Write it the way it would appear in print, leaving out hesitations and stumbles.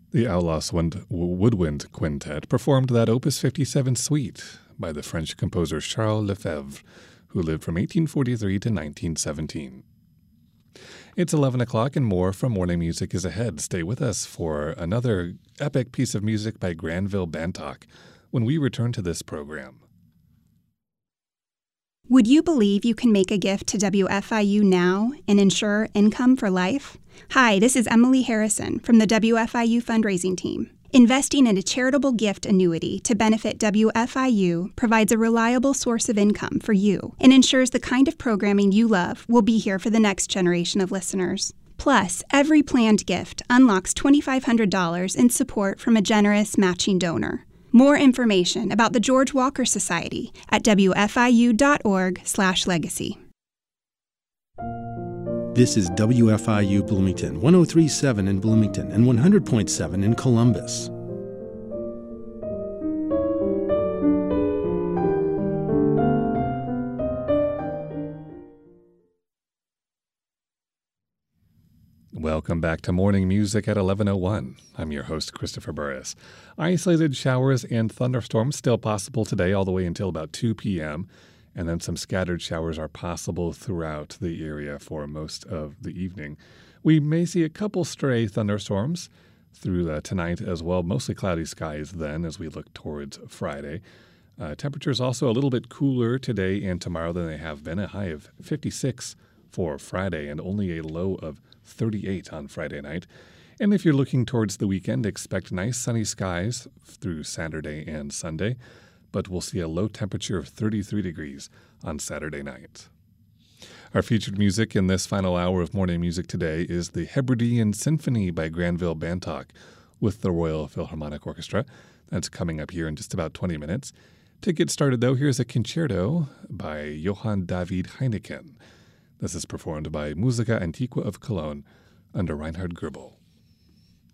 The Outlaws Woodwind Quintet performed that Opus 57 suite by the French composer Charles Lefebvre, who lived from 1843 to 1917. It's 11 o'clock and more from Morning Music is ahead. Stay with us for another epic piece of music by Granville Bantock when we return to this program. Would you believe you can make a gift to WFIU now and ensure income for life? Hi, this is Emily Harrison from the WFIU fundraising team. Investing in a charitable gift annuity to benefit WFIU provides a reliable source of income for you and ensures the kind of programming you love will be here for the next generation of listeners. Plus, every planned gift unlocks $2,500 in support from a generous matching donor. More information about the George Walker Society at wfiu.org/legacy. This is WFIU Bloomington, 103.7 in Bloomington and 100.7 in Columbus. Welcome back to Morning Music at 11:01. I'm your host, Christopher Burris. Isolated showers and thunderstorms still possible today all the way until about 2 p.m., and then some scattered showers are possible throughout the area for most of the evening. We may see a couple stray thunderstorms through tonight as well, mostly cloudy skies then as we look towards Friday. Temperatures also a little bit cooler today and tomorrow than they have been, a high of 56 for Friday and only a low of 38 on Friday night. And if you're looking towards the weekend, expect nice sunny skies through Saturday and Sunday, but we'll see a low temperature of 33 degrees on Saturday night. Our featured music in this final hour of Morning Music today is the Hebridean Symphony by Granville Bantock with the Royal Philharmonic Orchestra. That's coming up here in just about 20 minutes. To get started, though, here's a concerto by Johann David Heineken. This is performed by Musica Antiqua of Cologne under Reinhard Goebel.